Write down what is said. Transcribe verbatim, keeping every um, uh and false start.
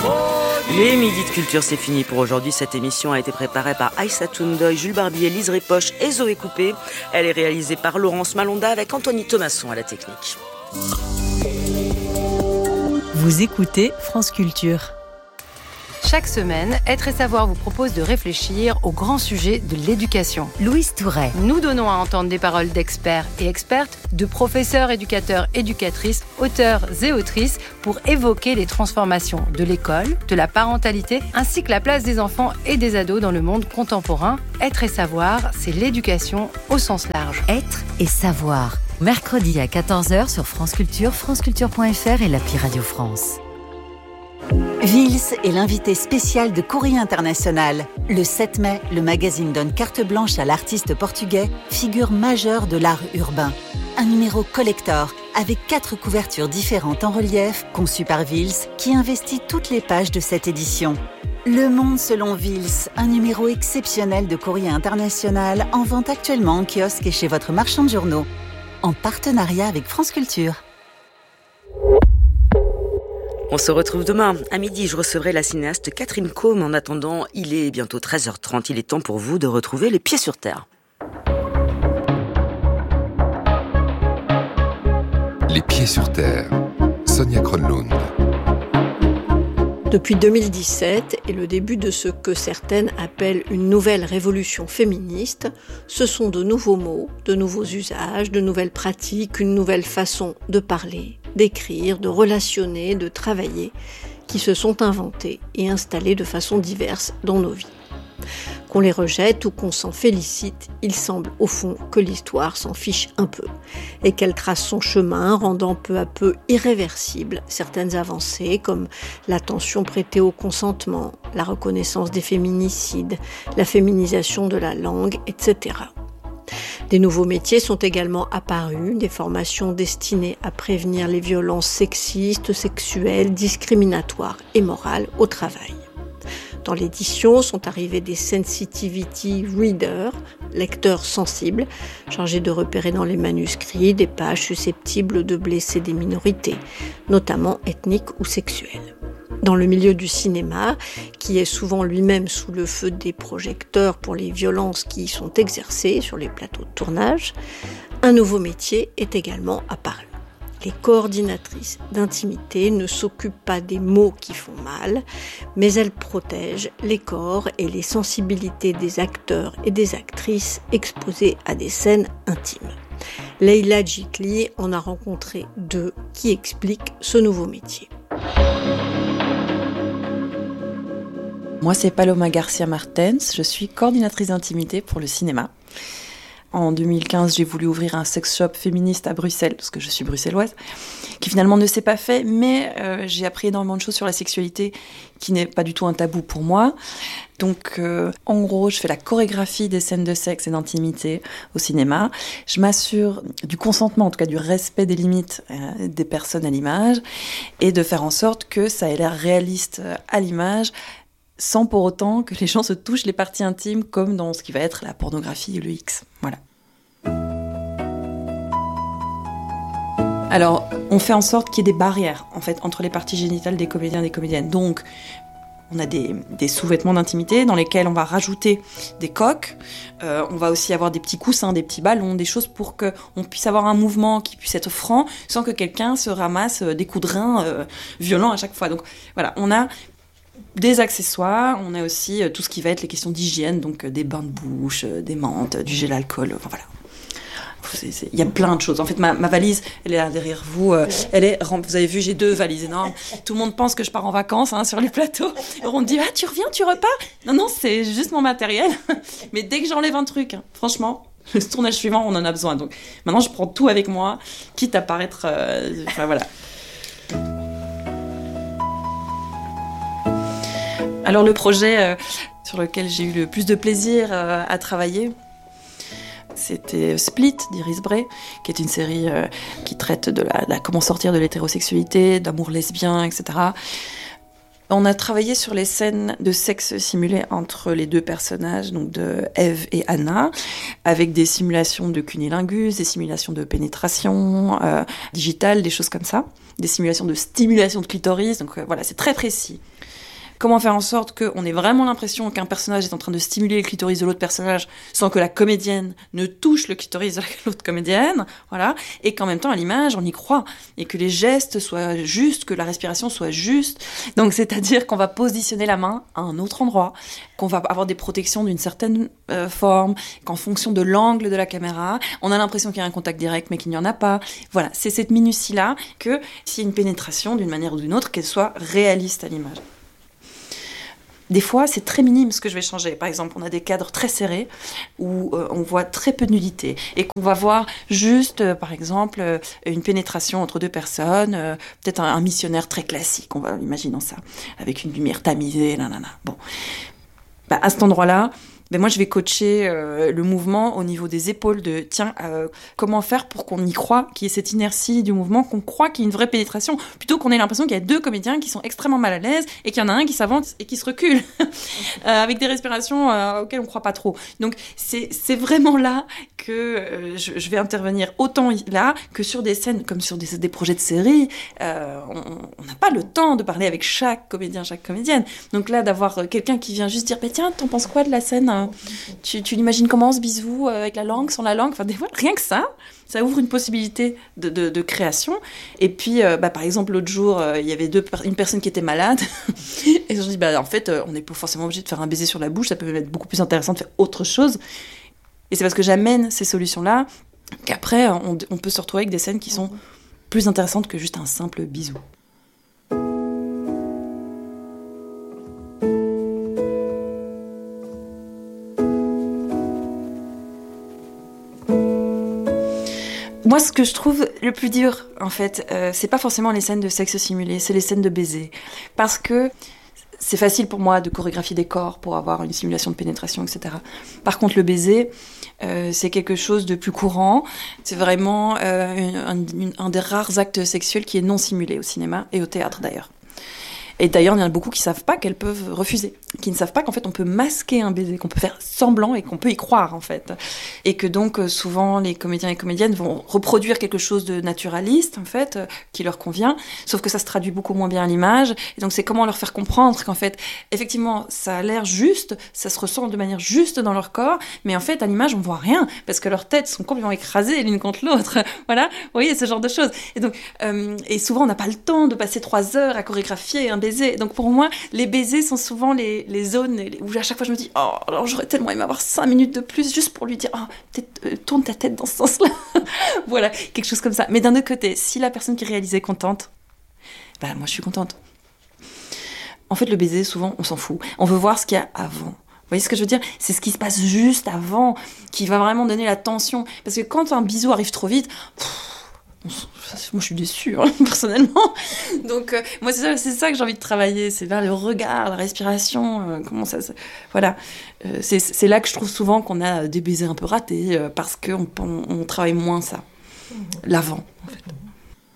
Les Midis de Culture, c'est fini pour aujourd'hui. Cette émission a été préparée par Aïssatou Ndoye, Jules Barbier, Lise Ripoche et Zoé Coupé. Elle est réalisée par Laurence Malonda avec Anthony Thomasson à la technique. Vous écoutez France Culture. Chaque semaine, Être et Savoir vous propose de réfléchir au grand sujet de l'éducation. Louise Touret. Nous donnons à entendre des paroles d'experts et expertes, de professeurs, éducateurs, éducatrices, auteurs et autrices pour évoquer les transformations de l'école, de la parentalité, ainsi que la place des enfants et des ados dans le monde contemporain. Être et Savoir, c'est l'éducation au sens large. Être et Savoir. Mercredi à quatorze heures sur France Culture, franceculture point f r et l'appli Radio France. Vils est l'invité spécial de Courrier International. Le sept mai, le magazine donne carte blanche à l'artiste portugais, figure majeure de l'art urbain. Un numéro collector, avec quatre couvertures différentes en relief, conçues par Vils, qui investit toutes les pages de cette édition. Le Monde selon Vils, un numéro exceptionnel de Courrier International, en vente actuellement en kiosque et chez votre marchand de journaux. En partenariat avec France Culture. On se retrouve demain. À midi, je recevrai la cinéaste Catherine Combe. En attendant, il est bientôt treize heures trente. Il est temps pour vous de retrouver les pieds sur terre. Les pieds sur terre. Sonia Kronlund. Depuis deux mille dix-sept et le début de ce que certaines appellent une nouvelle révolution féministe, ce sont de nouveaux mots, de nouveaux usages, de nouvelles pratiques, une nouvelle façon de parler, d'écrire, de relationner, de travailler, qui se sont inventés et installés de façon diverse dans nos vies. Qu'on les rejette ou qu'on s'en félicite, il semble au fond que l'histoire s'en fiche un peu et qu'elle trace son chemin, rendant peu à peu irréversibles certaines avancées comme l'attention prêtée au consentement, la reconnaissance des féminicides, la féminisation de la langue, et cetera. Des nouveaux métiers sont également apparus, des formations destinées à prévenir les violences sexistes, sexuelles, discriminatoires et morales au travail. Dans l'édition sont arrivés des sensitivity readers, lecteurs sensibles, chargés de repérer dans les manuscrits des pages susceptibles de blesser des minorités, notamment ethniques ou sexuelles. Dans le milieu du cinéma, qui est souvent lui-même sous le feu des projecteurs pour les violences qui y sont exercées sur les plateaux de tournage, un nouveau métier est également apparu. Les coordinatrices d'intimité ne s'occupent pas des mots qui font mal, mais elles protègent les corps et les sensibilités des acteurs et des actrices exposés à des scènes intimes. Leila Djikli en a rencontré deux qui expliquent ce nouveau métier. Moi, c'est Paloma Garcia Martens, je suis coordinatrice d'intimité pour le cinéma. En deux mille quinze, j'ai voulu ouvrir un sex shop féministe à Bruxelles, parce que je suis bruxelloise, qui finalement ne s'est pas fait, mais euh, j'ai appris énormément de choses sur la sexualité, qui n'est pas du tout un tabou pour moi. Donc, euh, en gros, je fais la chorégraphie des scènes de sexe et d'intimité au cinéma. Je m'assure du consentement, en tout cas du respect des limites euh, des personnes à l'image, et de faire en sorte que ça ait l'air réaliste à l'image, sans pour autant que les gens se touchent les parties intimes comme dans ce qui va être la pornographie et le X. Voilà. Alors, on fait en sorte qu'il y ait des barrières, en fait, entre les parties génitales des comédiens et des comédiennes. Donc, on a des, des sous-vêtements d'intimité dans lesquels on va rajouter des coques. Euh, on va aussi avoir des petits coussins, des petits ballons, des choses pour qu'on puisse avoir un mouvement qui puisse être franc, sans que quelqu'un se ramasse des coups de rein euh, violents à chaque fois. Donc, voilà, on a des accessoires, on a aussi tout ce qui va être les questions d'hygiène, donc des bains de bouche, des menthes, du gel alcool, enfin voilà. Il y a plein de choses. En fait, ma, ma valise, elle est là derrière vous. Euh, elle est, vous avez vu, j'ai deux valises énormes. Tout le monde pense que je pars en vacances hein, sur les plateaux. Et on me dit, ah, tu reviens, tu repars ? Non, non, c'est juste mon matériel. Mais dès que j'enlève un truc, hein, franchement, le tournage suivant, on en a besoin. Donc maintenant, je prends tout avec moi, quitte à paraître... Euh, enfin, voilà. Alors le projet euh, sur lequel j'ai eu le plus de plaisir euh, à travailler, c'était Split d'Iris Bray, qui est une série euh, qui traite de, la, de la, comment sortir de l'hétérosexualité, d'amour lesbien, et cetera. On a travaillé sur les scènes de sexe simulé entre les deux personnages, donc de Eve et Anna, avec des simulations de cunnilingus, des simulations de pénétration euh, digitale, des choses comme ça. des simulations de stimulation de clitoris, donc euh, voilà, c'est très précis. Comment faire en sorte qu'on ait vraiment l'impression qu'un personnage est en train de stimuler le clitoris de l'autre personnage sans que la comédienne ne touche le clitoris de l'autre comédienne, voilà, et qu'en même temps, à l'image, on y croit, et que les gestes soient justes, que la respiration soit juste. Donc, c'est-à-dire qu'on va positionner la main à un autre endroit, qu'on va avoir des protections d'une certaine euh, forme, qu'en fonction de l'angle de la caméra, on a l'impression qu'il y a un contact direct, mais qu'il n'y en a pas. Voilà, c'est cette minutie-là que, s'il y a une pénétration d'une manière ou d'une autre, qu'elle soit réaliste à l'image. Des fois, c'est très minime ce que je vais changer. Par exemple, on a des cadres très serrés où euh, on voit très peu de nudité et qu'on va voir juste, euh, par exemple, euh, une pénétration entre deux personnes, euh, peut-être un, un missionnaire très classique, on va imaginons ça, avec une lumière tamisée, nanana. Bon, bah, à cet endroit-là, ben moi, je vais coacher euh, le mouvement au niveau des épaules de, tiens, euh, comment faire pour qu'on y croit, qu'il y ait cette inertie du mouvement, qu'on croit qu'il y ait une vraie pénétration, plutôt qu'on ait l'impression qu'il y a deux comédiens qui sont extrêmement mal à l'aise et qu'il y en a un qui s'avance et qui se recule, euh, avec des respirations euh, auxquelles on ne croit pas trop. Donc, c'est, c'est vraiment là que euh, je, je vais intervenir, autant là que sur des scènes, comme sur des, des projets de série, euh, on n'a pas le temps de parler avec chaque comédien, chaque comédienne. Donc là, d'avoir quelqu'un qui vient juste dire, bah, tiens, t'en penses quoi de la scène hein Tu, tu l'imagines comment ce bisou euh, avec la langue, sans la langue, enfin des fois rien que ça, ça ouvre une possibilité de, de, de création. Et puis euh, bah, par exemple l'autre jour euh, il y avait deux, une personne qui était malade et je me dis bah en fait euh, on n'est pas forcément obligé de faire un baiser sur la bouche, ça peut même être beaucoup plus intéressant de faire autre chose. Et c'est parce que j'amène ces solutions là qu'après on, on peut se retrouver avec des scènes qui sont plus intéressantes que juste un simple bisou. Moi, ce que je trouve le plus dur, en fait, euh, c'est pas forcément les scènes de sexe simulé, c'est les scènes de baiser. Parce que c'est facile pour moi de chorégraphier des corps pour avoir une simulation de pénétration, et cetera. Par contre, le baiser, euh, c'est quelque chose de plus courant. C'est vraiment euh, un, un, un des rares actes sexuels qui est non simulé au cinéma et au théâtre, d'ailleurs. Et d'ailleurs, il y en a beaucoup qui ne savent pas qu'elles peuvent refuser, qui ne savent pas qu'en fait, on peut masquer un baiser, qu'on peut faire semblant et qu'on peut y croire, en fait. Et que donc, souvent, les comédiens et comédiennes vont reproduire quelque chose de naturaliste, en fait, qui leur convient, sauf que ça se traduit beaucoup moins bien à l'image. Et donc, c'est comment leur faire comprendre qu'en fait, effectivement, ça a l'air juste, ça se ressent de manière juste dans leur corps, mais en fait, à l'image, on ne voit rien, parce que leurs têtes sont complètement écrasées l'une contre l'autre. Voilà, vous voyez, ce genre de choses. Et donc, euh, et souvent, on n'a pas le temps de passer trois heures à chorégraphier un baiser. Donc pour moi, les baisers sont souvent les, les zones où à chaque fois je me dis oh, alors j'aurais tellement aimé avoir cinq minutes de plus juste pour lui dire oh, peut-être euh, tourne ta tête dans ce sens-là. Voilà, quelque chose comme ça. Mais d'un autre côté, si la personne qui réalise est contente, bah moi je suis contente. En fait, le baiser, souvent, on s'en fout. On veut voir ce qu'il y a avant. Vous voyez ce que je veux dire ? C'est ce qui se passe juste avant qui va vraiment donner la tension. Parce que quand un bisou arrive trop vite... Pff, moi je suis déçue hein, personnellement, donc euh, moi c'est ça, c'est ça que j'ai envie de travailler, c'est vers le regard, la respiration, euh, comment ça, ça voilà, euh, c'est, c'est là que je trouve souvent qu'on a des baisers un peu ratés euh, parce qu'on on, on travaille moins ça, l'avant en fait.